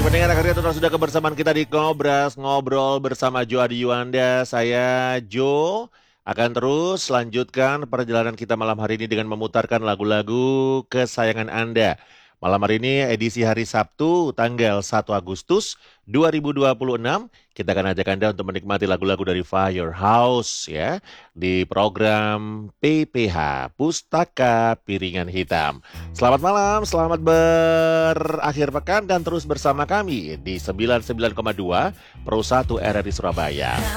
pendengar akhirnya total sudah kebersamaan kita di Ngobras Ngobrol bersama Jo Adi Yuanda. Saya Jo akan terus lanjutkan perjalanan kita malam hari ini dengan memutarkan lagu-lagu kesayangan Anda. Malam hari ini edisi hari Sabtu tanggal 1 Agustus 2026. Kita akan ajak Anda untuk menikmati lagu-lagu dari Firehouse ya di program PPH Pustaka Piringan Hitam. Selamat malam, selamat berakhir pekan dan terus bersama kami di 99,2 Pro 1 RRI Surabaya.